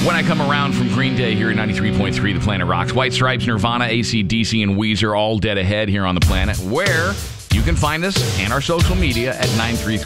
When I come around from Green Day here at 93.3 The Planet Rocks. White Stripes, Nirvana, AC/DC, and Weezer all dead ahead here on The Planet, where you can find us and our social media at 933